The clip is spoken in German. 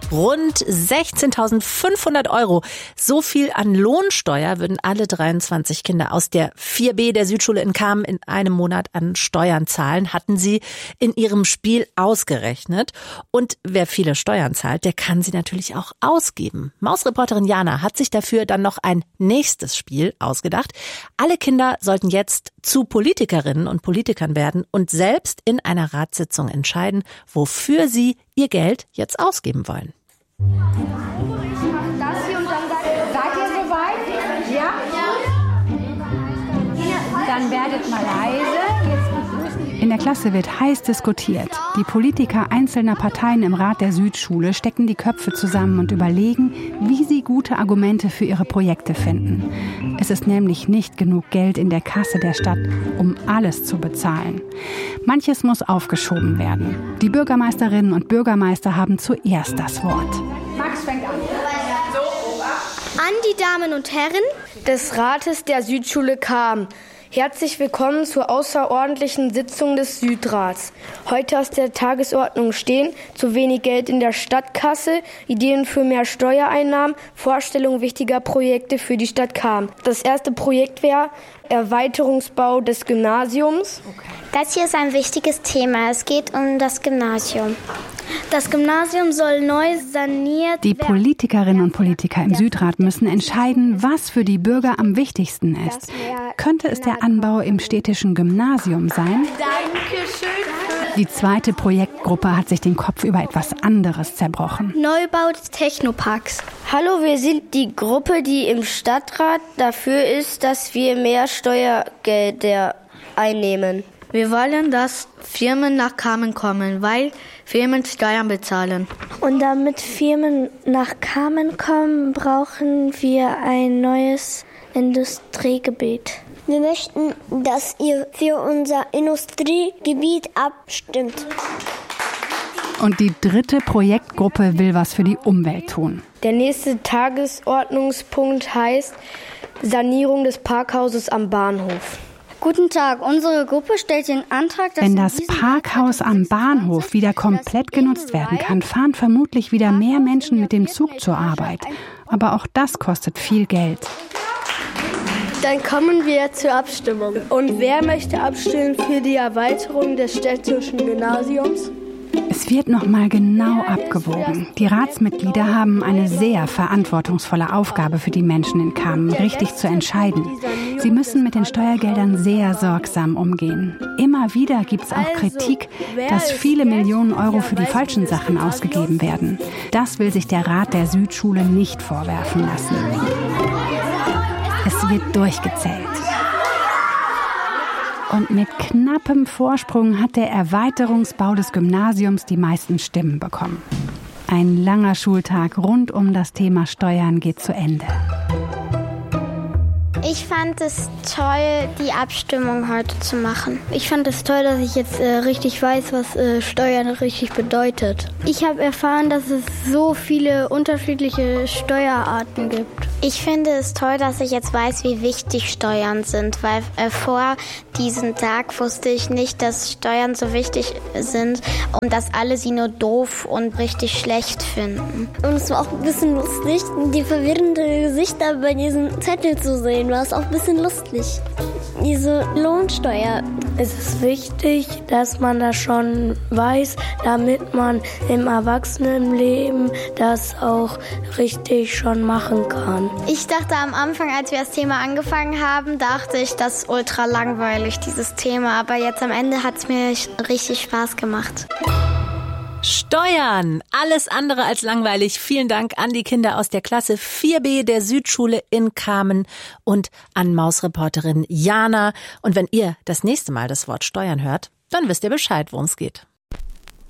Rund 16.500 €. So viel an Lohnsteuer würden alle 23 Kinder aus der 4b der Südschule in Kamen in einem Monat an Steuern zahlen, hatten sie in ihrem Spiel ausgerechnet. Und wer viele Steuern zahlt, der kann sie natürlich auch ausgeben. Mausreporterin Jana hat sich dafür dann noch ein nächstes Spiel ausgedacht. Alle Kinder sollten jetzt zu Politikerinnen und Politikern werden und selbst in einer Ratssitzung entscheiden, wofür sie ihr Geld jetzt ausgeben wollen. Ich mach das hier und dann seid ihr soweit? Ja? Dann werdet mal leise. In der Klasse wird heiß diskutiert. Die Politiker einzelner Parteien im Rat der Südschule stecken die Köpfe zusammen und überlegen, wie sie gute Argumente für ihre Projekte finden. Es ist nämlich nicht genug Geld in der Kasse der Stadt, um alles zu bezahlen. Manches muss aufgeschoben werden. Die Bürgermeisterinnen und Bürgermeister haben zuerst das Wort. Max fängt an. An die Damen und Herren des Rates der Südschule Kamen. Herzlich willkommen zur außerordentlichen Sitzung des Südrats. Heute auf der Tagesordnung stehen zu wenig Geld in der Stadtkasse, Ideen für mehr Steuereinnahmen, Vorstellung wichtiger Projekte für die Stadt Kamen. Das erste Projekt wäre Erweiterungsbau des Gymnasiums. Das hier ist ein wichtiges Thema. Es geht um das Gymnasium. Das Gymnasium soll neu saniert werden. Die Politikerinnen und Politiker im Südrat müssen entscheiden, was für die Bürger am wichtigsten ist. Könnte es der Anbau im städtischen Gymnasium sein? Dankeschön. Die zweite Projektgruppe hat sich den Kopf über etwas anderes zerbrochen. Neubau des Technoparks. Hallo, wir sind die Gruppe, die im Stadtrat dafür ist, dass wir mehr Steuergelder einnehmen. Wir wollen, dass Firmen nach Kamen kommen, weil Firmen Steuern bezahlen. Und damit Firmen nach Kamen kommen, brauchen wir ein neues Industriegebiet. Wir möchten, dass ihr für unser Industriegebiet abstimmt. Und die dritte Projektgruppe will was für die Umwelt tun. Der nächste Tagesordnungspunkt heißt Sanierung des Parkhauses am Bahnhof. Guten Tag, unsere Gruppe stellt den Antrag, dass wenn das Parkhaus am Bahnhof wieder komplett genutzt werden kann, fahren vermutlich wieder mehr Menschen mit dem Zug zur Arbeit. Aber auch das kostet viel Geld. Dann kommen wir zur Abstimmung. Und wer möchte abstimmen für die Erweiterung des städtischen Gymnasiums? Es wird noch mal genau abgewogen. Die Ratsmitglieder haben eine sehr verantwortungsvolle Aufgabe für die Menschen in Kamen, richtig zu entscheiden. Sie müssen mit den Steuergeldern sehr sorgsam umgehen. Immer wieder gibt es auch Kritik, dass viele Millionen Euro für die falschen Sachen ausgegeben werden. Das will sich der Rat der Südschule nicht vorwerfen lassen. Es wird durchgezählt. Und mit knappem Vorsprung hat der Erweiterungsbau des Gymnasiums die meisten Stimmen bekommen. Ein langer Schultag rund um das Thema Steuern geht zu Ende. Ich fand es toll, die Abstimmung heute zu machen. Ich fand es toll, dass ich jetzt richtig weiß, was Steuern richtig bedeutet. Ich habe erfahren, dass es so viele unterschiedliche Steuerarten gibt. Ich finde es toll, dass ich jetzt weiß, wie wichtig Steuern sind, weil vor diesem Tag wusste ich nicht, dass Steuern so wichtig sind und dass alle sie nur doof und richtig schlecht finden. Und es war auch ein bisschen lustig, die verwirrenden Gesichter bei diesem Zettel zu sehen. War es auch ein bisschen lustig. Diese Lohnsteuer. Es ist wichtig, dass man das schon weiß, damit man im Erwachsenenleben das auch richtig schon machen kann. Ich dachte am Anfang, als wir das Thema angefangen haben, dachte ich, das ist ultra langweilig, dieses Thema. Aber jetzt am Ende hat es mir richtig Spaß gemacht. Steuern, alles andere als langweilig. Vielen Dank an die Kinder aus der Klasse 4b der Südschule in Kamen und an Mausreporterin Jana. Und wenn ihr das nächste Mal das Wort Steuern hört, dann wisst ihr Bescheid, worum es geht.